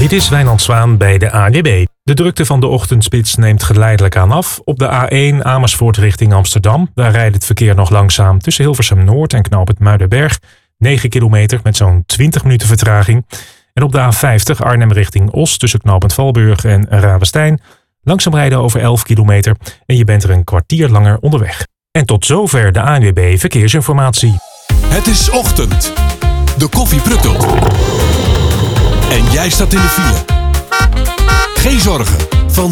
Dit is Wijnand Zwaan bij de ANWB. De drukte van de ochtendspits neemt geleidelijk aan af. Op de A1 Amersfoort richting Amsterdam. Daar rijdt het verkeer nog langzaam tussen Hilversum Noord en knooppunt Muidenberg. 9 kilometer met zo'n 20 minuten vertraging. En op de A50 Arnhem richting Os tussen knooppunt Valburg en Ravenstein. Langzaam rijden over 11 kilometer en je bent er een kwartier langer onderweg. En tot zover de ANWB Verkeersinformatie. Het is ochtend. De koffie pruttelt. En jij staat in de file. Geen zorgen. Van